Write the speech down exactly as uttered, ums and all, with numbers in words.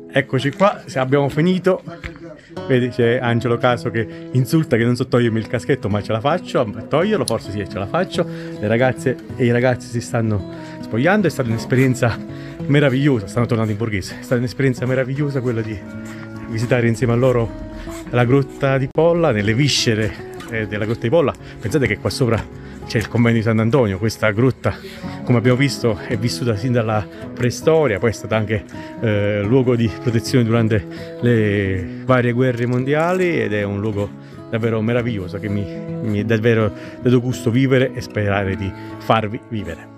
Eccoci qua, se abbiamo finito. Vedi, c'è Angelo Caso che insulta che non so togliermi il caschetto, ma ce la faccio a toglierlo, forse sì, ce la faccio. Le ragazze e i ragazzi si stanno spogliando, è stata un'esperienza meravigliosa, stanno tornando in borghese, è stata un'esperienza meravigliosa quella di visitare insieme a loro la grotta di Polla, nelle viscere eh, della grotta di Polla. Pensate che qua sopra c'è il convento di Sant'Antonio, questa grotta, come abbiamo visto, è vissuta sin dalla preistoria, poi è stata anche eh, luogo di protezione durante le varie guerre mondiali ed è un luogo davvero meraviglioso che mi, mi è davvero dato gusto vivere e sperare di farvi vivere.